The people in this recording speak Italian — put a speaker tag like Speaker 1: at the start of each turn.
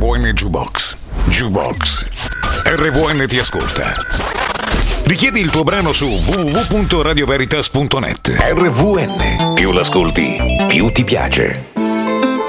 Speaker 1: RVN Jukebox. Jukebox. RVN ti ascolta. Richiedi il tuo brano su www.radioveritas.net. RVN. Più l'ascolti, più ti piace.